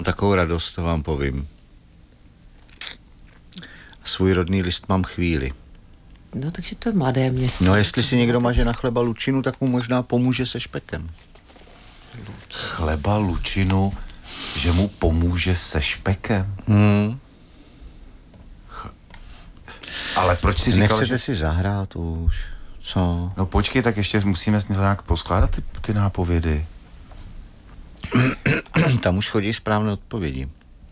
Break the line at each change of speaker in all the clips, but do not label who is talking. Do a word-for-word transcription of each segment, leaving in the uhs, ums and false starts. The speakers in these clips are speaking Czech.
Takovou radost, to vám povím. Svůj rodný list mám chvíli.
No, takže to je mladé město.
No, jestli si někdo maže na chleba lučinu, tak mu možná pomůže se špekem.
Chleba, lučinu, že mu pomůže se špekem?
Hmm.
Ale proč si říkal,
Nechcete
že...
si zahrát už? Co?
No počkej, tak ještě musíme nějak poskládat ty, ty nápovědy.
Tam už chodí správné odpovědi.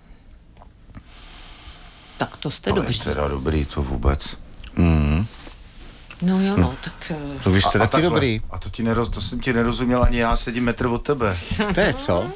Tak to jste
To je
dobří.
teda dobrý, to vůbec.
Mm.
No jo, no, tak...
To vy jste
a, a
taky
takhle.
dobrý.
A to, ti neroz, to jsem ti nerozuměl, ani já sedím metr od tebe.
To je co?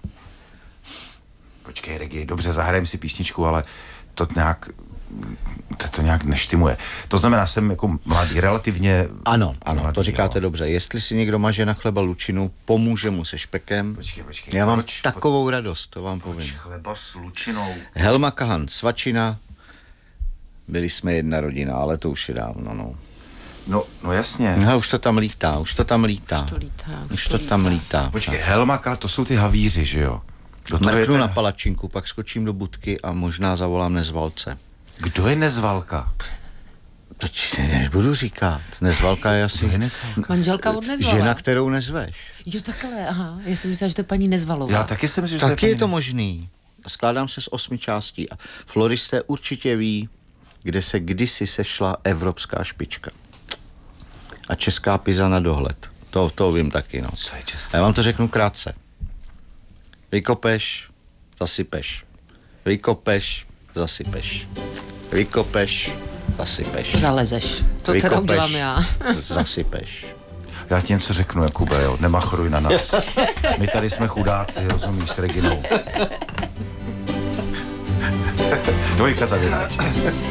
Počkej, Regi, dobře, zahrajeme si písničku, ale to nějak... To, to nějak neštimuje. To znamená, jsem jako mladý, relativně...
Ano, ano,
mladý,
to říkáte
jo.
dobře. Jestli si někdo maže na chleba lučinu, pomůže mu se špekem.
Počkej, počkej.
Já mám
proč,
takovou radost, to vám
proč
povím.
chleba s lučinou?
Helma Kahan, Svačina, byli jsme jedna rodina, ale to už je dávno, no.
No, no jasně.
No, už to tam lítá, už to tam lítá.
Už to lítá.
Už to tam lítá.
Počkej, Helmaka, to jsou ty havíři, že jo? Kdo to je
Mrknu
ten-
na palačinku, pak skočím do budky a možná zavolám Nezvalce.
Kdo je Nezvalka?
To ti nebudu říkat. Nezvalka je asi
Kdo je Nezvalka?
Manželka od Nezvala.
žena, kterou nezveš.
Jo, takhle, aha. Já jsem myslela, že to je paní Nezvalová.
Já taky jsem myslel, že
Taky je
paní-
to možný. Skládám se z osmi částí. A floristé určitě ví, kde se kdysi sešla evropská špička. A česká pizza na dohled. To, to vím taky, no.
Co je
A
česká?
já vám to řeknu krátce. Vykopeš, zasypeš. Vykopeš, zasypeš. Vykopeš, zasypeš.
Zalezeš. To teda
Vykopeš,
udělám já.
Já
Zasypeš.
ti něco řeknu, Jakube, jo, nemachruj na nás. My tady jsme chudáci, rozumíš, s Reginou. Dvojka za vynáč.